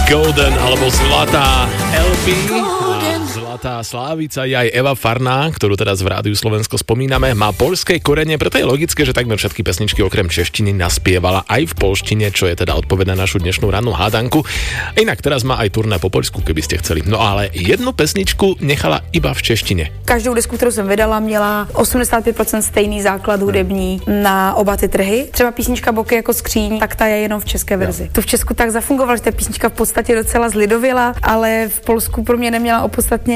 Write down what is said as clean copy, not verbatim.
Golden alebo Zlatá LP. Zlatá Slávica je aj Eva Farná, ktorú teraz v Rádiu Slovensko spomíname. Má poľské korene, preto je logické, že takmer všetky pesničky okrem češtiny naspievala aj v poľštine, čo je teda odpoveď na našu dnešnú rannú hádanku. Inak teraz má aj turné po Poľsku, keby ste chceli. No ale jednu pesničku nechala iba v češtine. Každou desku, kterou jsem vydala, měla 85% stejný základ hudební na oba ty trhy. Třeba písnička Boky jako skříň, tak ta je jenom v české verzi. To v Česku tak zafungovalo, že ta písnička v podstatě docela zlidověla, ale v Polsku pro mě neměla opodstatně